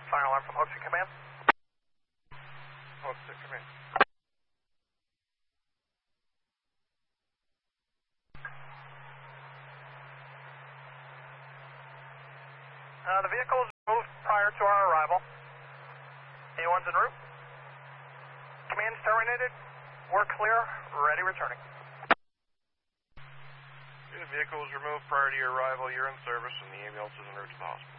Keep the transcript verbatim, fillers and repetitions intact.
Fire alarm from Hoaxton Command. Hoaxton Command. Uh, the vehicle was moved prior to our arrival. A one's en route. Command's terminated. We're clear. Ready returning. The vehicle was removed prior to your arrival. You're in service, and the ambulance is en route to the hospital.